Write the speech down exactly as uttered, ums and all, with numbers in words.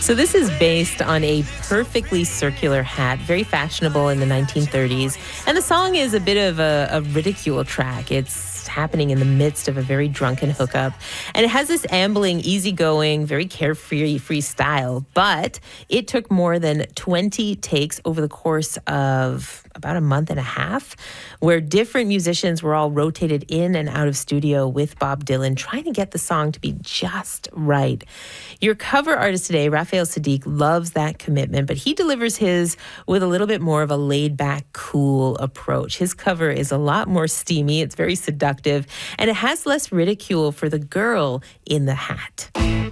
So this is based on a perfectly circular hat, very fashionable in the nineteen thirties. And the song is a bit of a, a ridicule track. It's happening in the midst of a very drunken hookup. And it has this ambling, easygoing, very carefree free style. But it took more than twenty takes over the course of about a month and a half, where different musicians were all rotated in and out of studio with Bob Dylan, trying to get the song to be just right. Your cover artist today, Raphael Saadiq, loves that commitment, but he delivers his with a little bit more of a laid-back, cool approach. His cover is a lot more steamy, it's very seductive, and it has less ridicule for the girl in the hat.